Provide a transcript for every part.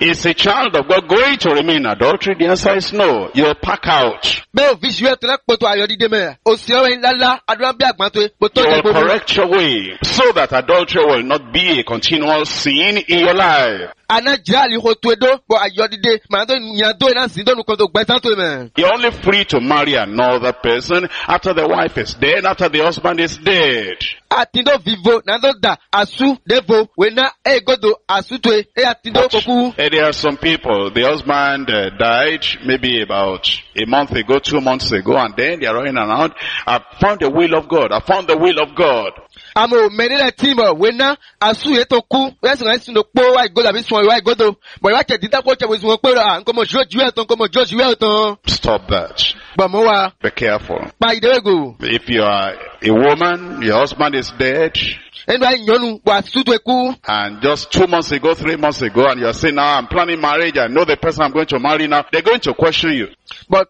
Is a child of God going to remain in adultery? The answer is no. You'll pack out. You will correct your way so that adultery will not be a continual sin in your life. You're only free to marry another person after the wife is dead, after the husband is dead. But there are some people, the husband died maybe about a month ago, 2 months ago, and then they are running around. I found the will of God. I found the will of God. Stop that. Be careful. If you are a woman, your husband is dead, and just 2 months ago, 3 months ago, and you're saying, now I'm planning marriage, I know the person I'm going to marry now, they're going to question you. Did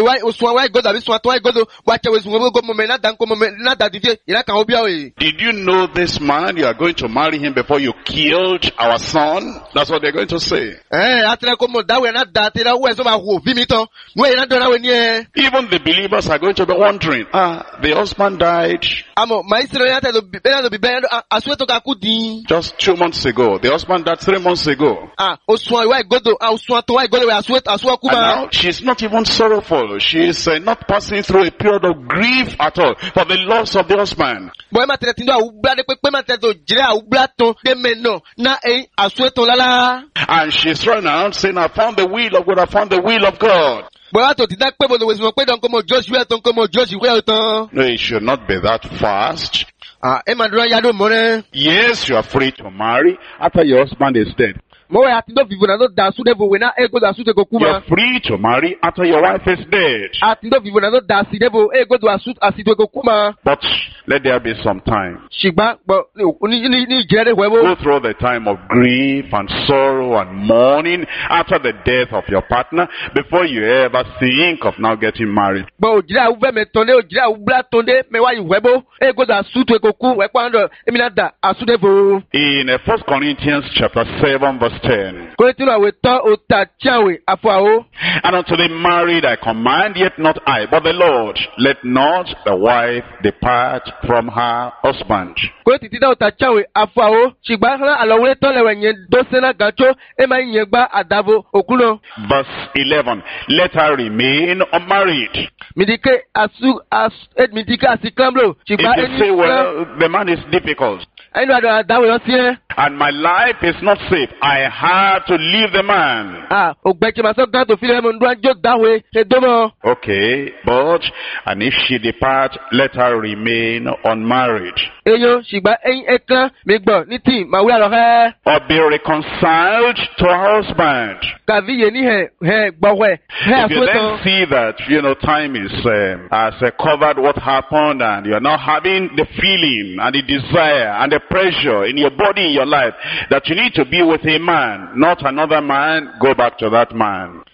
you know this man? You are going to marry him before you killed our son? That's what they're going to say. Even the believers are going to be wondering, the husband died just 2 months ago. The husband died 3 months ago. And now she's not even sorrowful. She is not passing through a period of grief at all for the loss of the husband. And she's running around saying, I found the will of God, I found the will of God. No, it should not be that fast. Yes, you are free to marry after your husband is dead. You are free to marry after your wife is dead. But let there be some time. Go through the time of grief and sorrow and mourning after the death of your partner before you ever think of now getting married. In 1 Corinthians chapter 7 verse 10. And unto the married I command, yet not I, but the Lord. Let not the wife depart from her husband. Verse 11. Let her remain unmarried. If you say, well, the man is difficult and my life is not safe, I have to leave the man. Okay, but and if she depart, let her remain unmarried. Or be reconciled to her husband. If you then see that, time is has covered what happened, and you're now having the feeling and the desire and the pressure in your body, in your life, that you need to be with a man, not another man, go back to that man.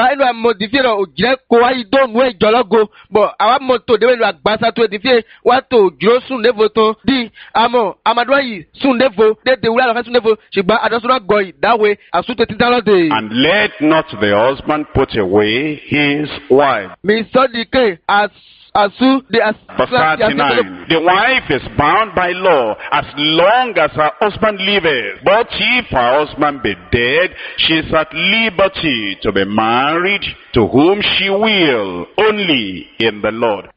And let not the husband put away his wife. Verse 39. The wife is bound by law as long as her husband liveth. But if her husband be dead, she is at liberty to be married to whom she will, only in the Lord.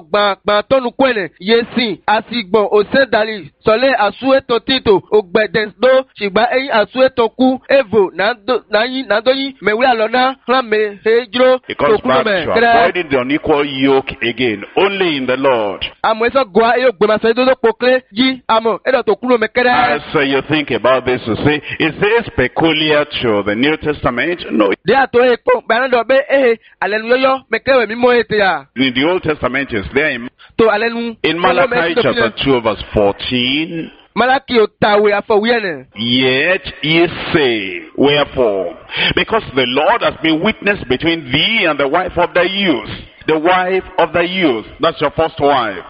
It comes back to avoiding the unequal yoke again. Only in the Lord. As you think about this, you say, is this peculiar to the New Testament? No. In the Old Testament, is there in Malachi chapter 2 verse 14. Yet ye say, wherefore? Because the Lord has been witness between thee and the wife of the youth. The wife of the youth. That's your first wife.